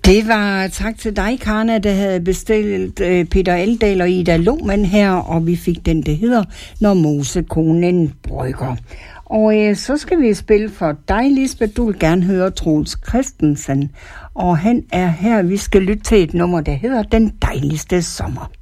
Det var tak til dig, Karna, der havde bestilt Peter Eldal og Ida Lohmann her, og vi fik den, der hedder Når mosekonen brygger. Og så skal vi spille for dig, Lisbeth. Du vil gerne høre Troels Christensen, og han er her. Vi skal lytte til et nummer, der hedder Den dejligste sommer.